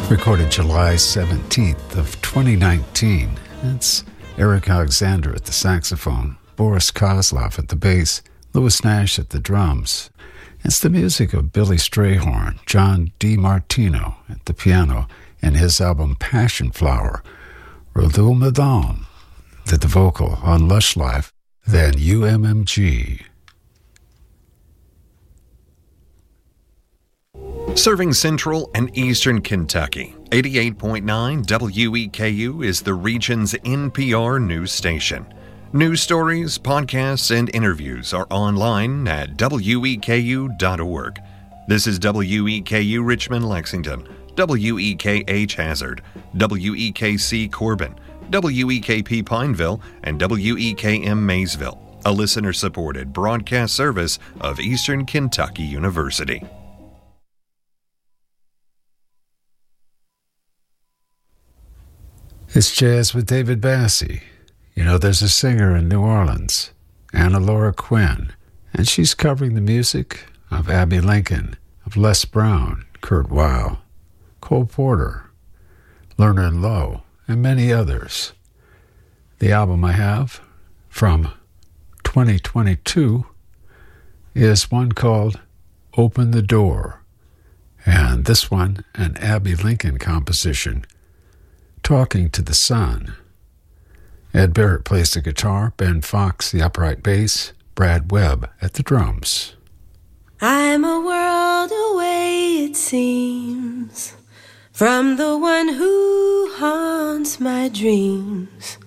Recorded July 17th of 2019. It's Eric Alexander at the saxophone, Boris Kozlov at the bass, Louis Nash at the drums. It's the music of Billy Strayhorn, John DiMartino at the piano, and his album Passion Flower. Rodul Madan did the vocal on Lush Life, then UMMG. Serving Central and Eastern Kentucky, 88.9 WEKU is the region's NPR news station. News stories, podcasts, and interviews are online at weku.org. This is WEKU Richmond, Lexington, WEKH Hazard, WEKC Corbin, WEKP Pineville, and WEKM Maysville, a listener-supported broadcast service of Eastern Kentucky University. It's Jazz with David Bassie. You know, there's a singer in New Orleans, Anna Laura Quinn, and she's covering the music of Abbey Lincoln, of Les Brown, Kurt Weill, Cole Porter, Lerner and Lowe, and many others. The album I have from 2022 is one called Open the Door, and this one an Abbey Lincoln composition, Talking to the Sun. Ed Barrett plays the guitar, Ben Fox the upright bass, Brad Webb at the drums. I'm a world away, it seems, from the one who haunts my dreams.